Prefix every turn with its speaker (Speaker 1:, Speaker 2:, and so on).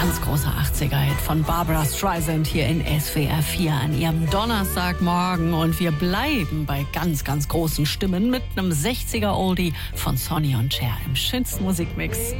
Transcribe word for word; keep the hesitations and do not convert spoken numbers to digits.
Speaker 1: Ganz großer achtziger-Hit von Barbra Streisand hier in S W R vier an ihrem Donnerstagmorgen. Und wir bleiben bei ganz, ganz großen Stimmen mit einem sechziger-Oldie von Sonny und Cher im schönsten Musikmix.